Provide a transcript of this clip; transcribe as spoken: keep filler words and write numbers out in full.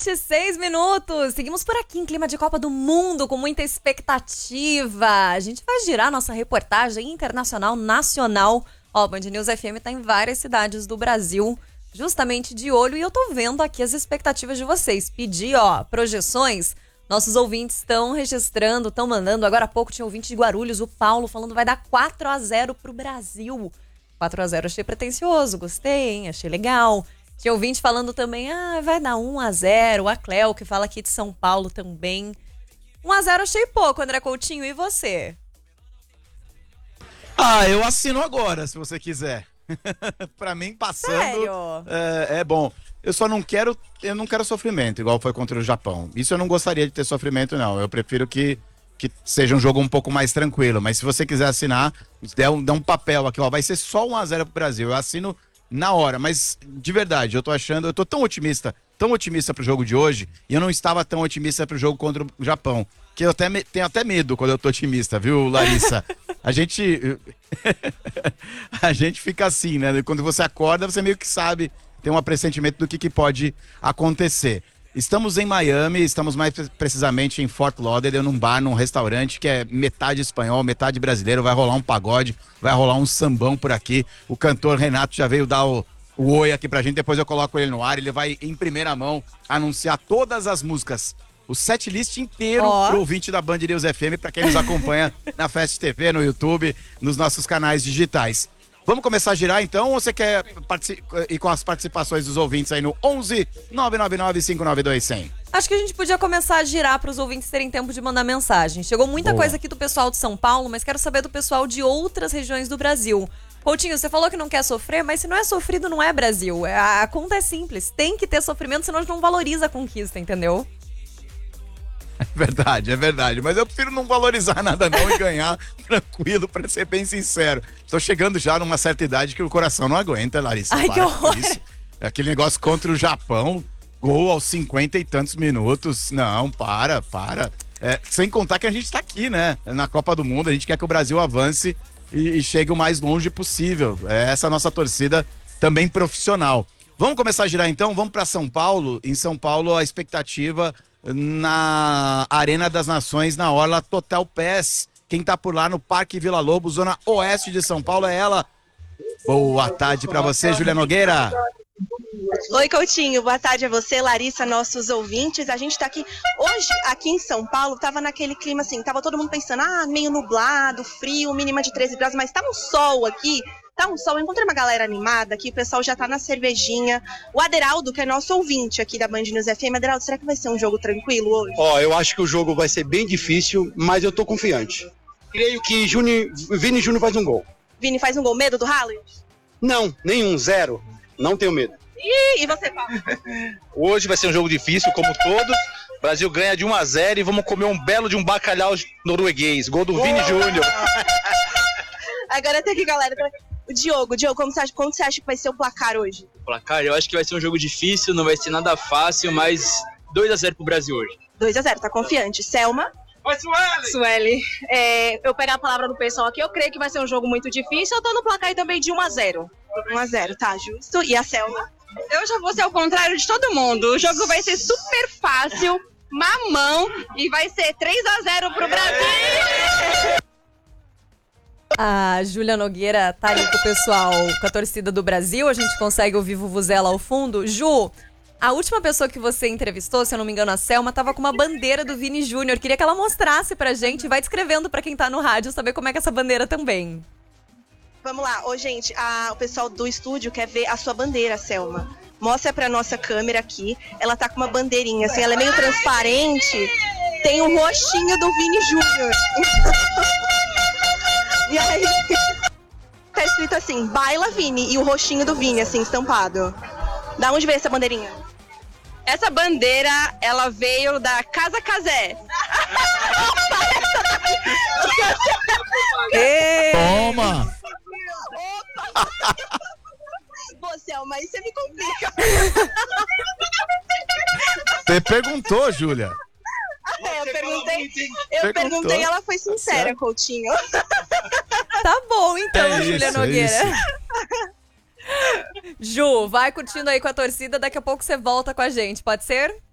vinte e seis minutos. Seguimos por aqui em clima de Copa do Mundo, com muita expectativa. A gente vai girar nossa reportagem internacional, nacional. Ó, o Band News F M tá em várias cidades do Brasil, justamente de olho. E eu tô vendo aqui as expectativas de vocês. Pedi, ó, projeções. Nossos ouvintes estão registrando, estão mandando. Agora há pouco tinha ouvinte de Guarulhos, o Paulo, falando que vai dar quatro a zero pro Brasil. quatro a zero achei pretencioso, gostei, hein? Achei legal. Tinha ouvinte falando também, ah, vai dar um a zero. A Cleo, que fala aqui de São Paulo também. um a zero achei pouco, André Coutinho. E você? Ah, eu assino agora, se você quiser. Pra mim, passando, Sério? é, é bom. Eu só não quero, eu não quero sofrimento, igual foi contra o Japão. Isso eu não gostaria de ter sofrimento, não. Eu prefiro que, que seja um jogo um pouco mais tranquilo. Mas se você quiser assinar, dá um, dá um papel aqui, ó. Vai ser só um a zero pro Brasil. Eu assino na hora, mas de verdade, eu tô achando, eu tô tão otimista, tão otimista pro jogo de hoje, e eu não estava tão otimista pro jogo contra o Japão, que eu até me, tenho até medo quando eu tô otimista, viu, Larissa? A gente a gente fica assim, né? Quando você acorda, você meio que sabe, tem um pressentimento do que, que pode acontecer. Estamos em Miami, estamos mais precisamente em Fort Lauderdale, num bar, num restaurante que é metade espanhol, metade brasileiro. Vai rolar um pagode, vai rolar um sambão por aqui. O cantor Renato já veio dar o, o oi aqui pra gente, depois eu coloco ele no ar. Ele vai, em primeira mão, anunciar todas as músicas, o setlist inteiro oh. pro ouvinte da Band News F M, pra quem nos acompanha na Fast T V, no YouTube, nos nossos canais digitais. Vamos começar a girar então, ou você quer ir com as participações dos ouvintes aí no onze nove nove nove cinco nove dois zero zero? Acho que a gente podia começar a girar para os ouvintes terem tempo de mandar mensagem. Chegou muita Boa. coisa aqui do pessoal de São Paulo, mas quero saber do pessoal de outras regiões do Brasil. Coutinho, você falou que não quer sofrer, mas se não é sofrido, não é Brasil. A conta é simples, tem que ter sofrimento, senão a gente não valoriza a conquista, entendeu? É verdade, é verdade. Mas eu prefiro não valorizar nada não e ganhar tranquilo, pra ser bem sincero. Tô chegando já numa certa idade que o coração não aguenta, Larissa. Ai, que horror. Isso. Aquele negócio contra o Japão, gol aos cinquenta e tantos minutos. Não, para, para. É, sem contar que a gente tá aqui, né? Na Copa do Mundo, a gente quer que o Brasil avance e, e chegue o mais longe possível. É essa a nossa torcida também profissional. Vamos começar a girar então? Vamos pra São Paulo. Em São Paulo, a expectativa na Arena das Nações, na Orla Total Pass. Quem tá por lá no Parque Vila Lobos, zona oeste de São Paulo, é ela. Boa tarde pra você, Júlia Nogueira. Oi, Coutinho, boa tarde a você, Larissa, nossos ouvintes. A gente tá aqui, hoje, aqui em São Paulo, tava naquele clima assim, tava todo mundo pensando, ah, meio nublado, frio, mínima de treze graus, mas tá um sol aqui. Tá um sol, eu encontrei uma galera animada aqui, o pessoal já tá na cervejinha. O Aderaldo, que é nosso ouvinte aqui da Band News F M. Aderaldo, será que vai ser um jogo tranquilo hoje? Ó, oh, eu acho que o jogo vai ser bem difícil, mas eu tô confiante. Creio que Juni, Vini Júnior faz um gol. Vini faz um gol, medo do Haaland? Não, nenhum, zero. Não tenho medo. Ih, e você, Paulo? Hoje vai ser um jogo difícil, como todos. O Brasil ganha de um a zero e vamos comer um belo de um bacalhau norueguês. Gol do oh! Vini Júnior. Agora tem aqui, galera. O Diogo, Diogo, como você, acha, como você acha que vai ser o placar hoje? O placar, eu acho que vai ser um jogo difícil, não vai ser nada fácil, mas dois a zero pro Brasil hoje. dois a zero, tá confiante. Selma? Oi, Sueli! Sueli, é, eu pegar a palavra do pessoal aqui, eu creio que vai ser um jogo muito difícil, eu tô no placar aí também de um a zero. um a zero, tá, justo. E a Selma? Eu já vou ser ao contrário de todo mundo. O jogo vai ser super fácil, mamão, e vai ser três a zero pro Brasil! A Júlia Nogueira tá ali com o pessoal, com a torcida do Brasil. A gente consegue ouvir vuvuzela ao fundo. Ju, a última pessoa que você entrevistou, se eu não me engano, a Selma, tava com uma bandeira do Vini Júnior. Queria que ela mostrasse pra gente. Vai descrevendo pra quem tá no rádio saber como é que é essa bandeira também. Vamos lá. Ô, gente, a, o pessoal do estúdio quer ver a sua bandeira, Selma. Mostra pra nossa câmera aqui. Ela tá com uma bandeirinha, assim, ela é meio transparente. Tem o rostinho do Vini Júnior. E aí, tá escrito assim, baila Vini, e o rostinho do Vini, assim, estampado. Da onde veio essa bandeirinha? Essa bandeira, ela veio da Casa Casé. Toma! Opa! Você, mas você me complica. Você perguntou, Júlia. É, eu perguntei, eu perguntei e ela foi sincera, certo. Coutinho. Tá bom, então, é Júlia isso, Nogueira. É Ju, vai curtindo aí com a torcida, daqui a pouco você volta com a gente, pode ser?